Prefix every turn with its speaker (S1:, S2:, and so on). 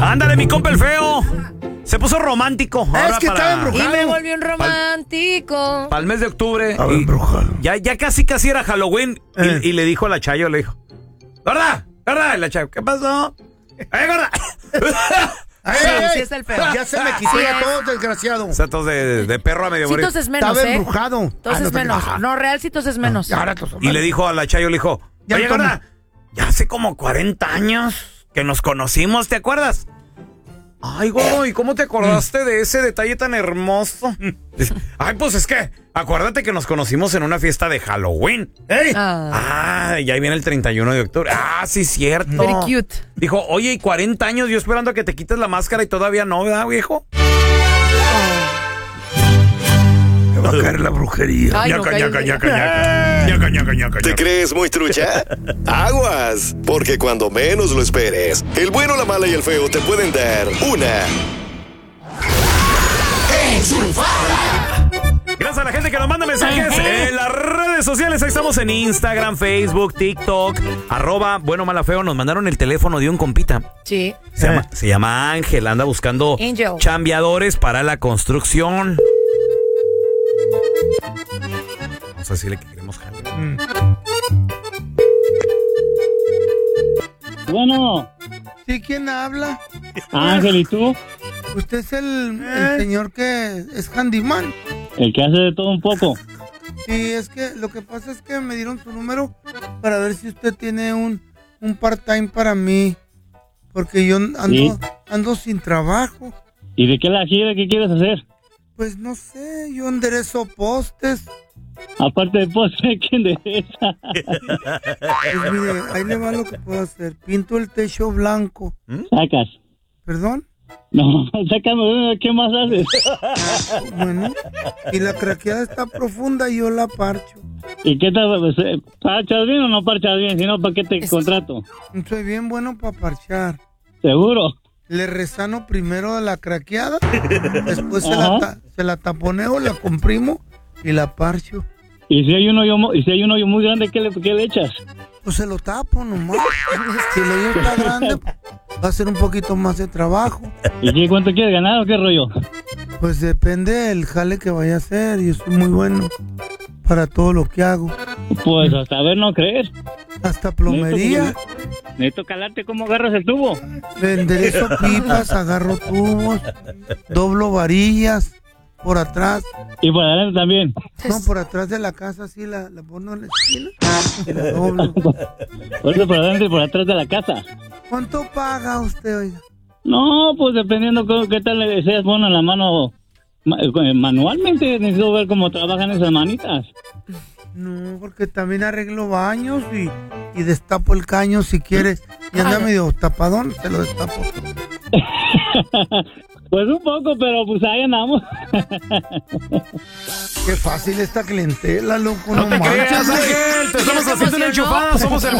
S1: Ándale, mi compa el feo. Se puso romántico.
S2: Es que estaba embrujado.
S3: Y me volvió un romántico.
S1: Para el mes de octubre.
S2: Estaba embrujado.
S1: Ya casi era Halloween. Y le dijo a la Chayo, le dijo, ¡Gorda! ¡Gorda! Y la Chayo, ¿qué pasó? ¡Ay, gorda!
S3: Sí, es el feo.
S2: Ya se me quitó ya todo, desgraciado.
S1: O sea, todos de perro a medio
S3: Sí,
S1: morir.
S3: tos es menos,
S2: Estaba embrujado.
S3: Tos es menos. No, real sí tos es menos.
S1: Y le dijo a la Chayo, le dijo,
S2: Ya
S1: oye,
S2: tomo.
S1: gorda, ya hace como 40 años que nos conocimos, ¿te acuerdas? Ay, gordo, ¿y cómo te acordaste de ese detalle tan hermoso? Dice, ay, pues es que, acuérdate que nos conocimos en una fiesta de Halloween.
S2: ¡Ey!
S1: Y ahí viene el 31 de octubre. Ah, sí, cierto.
S3: Very cute.
S1: Dijo, oye, y 40 años yo esperando a que te quites la máscara y todavía no, ¿verdad, viejo?
S2: Me va a caer la brujería.
S3: Ay, no, cállate.
S4: ¿Te crees muy trucha? Aguas, porque cuando menos lo esperes, el bueno, la mala y el feo te pueden dar una enchufada.
S1: Gracias a la gente que nos manda mensajes en las redes sociales. Ahí estamos en Instagram, Facebook, TikTok, @bueno, mala, feo. Nos mandaron el teléfono de un compita.
S3: Sí.
S1: Se llama Ángel. Anda buscando
S3: Angel.
S1: chambeadores para la construcción. Vamos a decirle que queremos jalar.
S5: Bueno,
S2: ¿Sí? ¿Quién habla?
S5: Ángel, ¿y tú?
S2: Usted es el señor que es handyman.
S5: El que hace de todo un poco.
S2: Sí, es que lo que pasa es que me dieron su número para ver si usted tiene un part-time para mí. Porque yo ando sin trabajo.
S5: ¿Y de qué la gira? ¿Qué quieres hacer?
S2: Pues no sé, yo enderezo postes.
S5: Aparte de postre, ¿qué endereza?
S2: Pues mire, ahí le va lo que puedo hacer. Pinto el techo blanco.
S5: ¿Sacas?
S2: ¿Perdón?
S5: No, sácame, ¿qué más haces?
S2: Bueno, y la craqueada está profunda y yo la parcho.
S5: ¿Y qué tal? ¿Parchas bien o no parchas bien? Si no, ¿para qué te contrato?
S2: Soy bien bueno para parchar.
S5: ¿Seguro?
S2: Le resano primero a la craqueada, después se la taponeo, la comprimo y la parcho.
S5: ¿Y si hay un hoyo, muy grande, qué le echas?
S2: Pues se lo tapo nomás. Si el hoyo está grande, va a ser un poquito más de trabajo.
S5: ¿Y qué, cuánto quieres ganar o qué rollo?
S2: Pues depende del jale que vaya a hacer. Yo soy muy bueno para todo lo que hago.
S5: Pues hasta ver no creer.
S2: Hasta plomería.
S5: Necesito calarte cómo agarras el tubo.
S2: Enderezo pipas, agarro tubos, doblo varillas por atrás.
S5: Y por adelante también.
S2: No, por atrás de la casa, así la pongo en la esquina y la doblo.
S5: Por eso por adelante y por atrás de la casa.
S2: ¿Cuánto paga usted, oiga?
S5: No, pues dependiendo qué tal le seas bueno en la mano. Manualmente necesito ver cómo trabajan esas manitas.
S2: No, porque también arreglo baños y destapo el caño si quieres. Y anda medio tapadón, te lo destapo.
S5: Pues un poco, pero pues ahí andamos.
S2: Qué fácil esta clientela, loco.
S1: No te
S2: manches.
S1: creas, Ángel. Te estamos haciendo una enchufada. Somos el